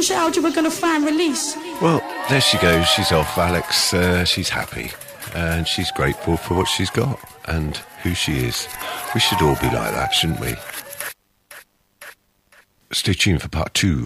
child you were going to find release. Well, there she goes. She's off, Alex. She's happy. And she's grateful for what she's got and who she is. We should all be like that, shouldn't we? Stay tuned for part 2.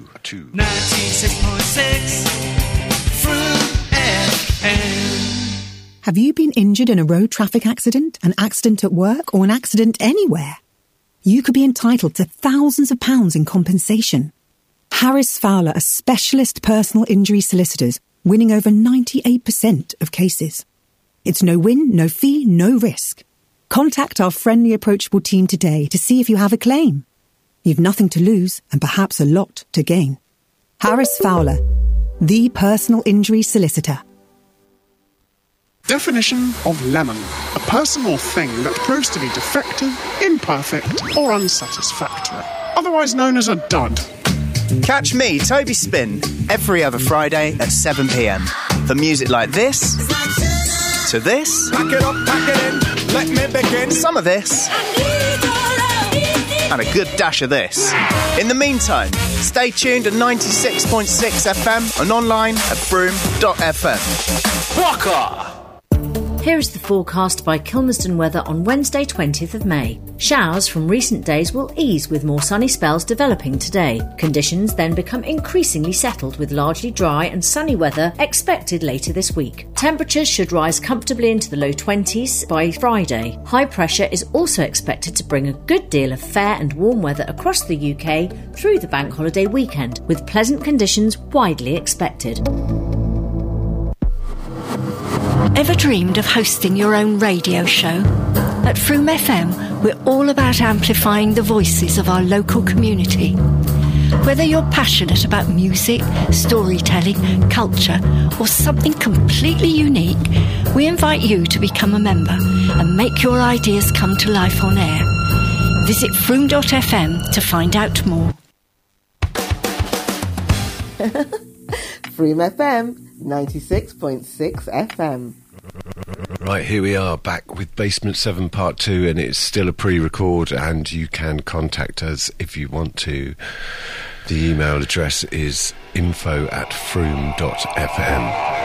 96.6 Fruit FM. Have you been injured in a road traffic accident, an accident at work, or an accident anywhere? You could be entitled to thousands of pounds in compensation. Harris Fowler are specialist personal injury solicitors, winning over 98% of cases. It's no win, no fee, no risk. Contact our friendly, approachable team today to see if you have a claim. You've nothing to lose and perhaps a lot to gain. Harris Fowler, the personal injury solicitor. Definition of lemon. A person or thing that proves to be defective, imperfect, or unsatisfactory. Otherwise known as a dud. Catch me, Toby Spin, every other Friday at 7 p.m. For music like this, to this, Pack it up, pack it in, let me begin. some of this, and a good dash of this. In the meantime, stay tuned at 96.6 FM and online at Froome.fm. Rocker! Here is the forecast by Kilmersdon Weather on Wednesday 20th of May. Showers from recent days will ease with more sunny spells developing today. Conditions then become increasingly settled with largely dry and sunny weather expected later this week. Temperatures should rise comfortably into the low 20s by Friday. High pressure is also expected to bring a good deal of fair and warm weather across the UK through the bank holiday weekend, with pleasant conditions widely expected. Ever dreamed of hosting your own radio show? At Froome FM, we're all about amplifying the voices of our local community. Whether you're passionate about music, storytelling, culture, or something completely unique, we invite you to become a member and make your ideas come to life on air. Visit Froome.fm to find out more. Froome FM, 96.6 FM. Right, here we are back with Basement 7 Part 2, and it's still a pre-record, and you can contact us if you want to. The email address is info@froome.fm.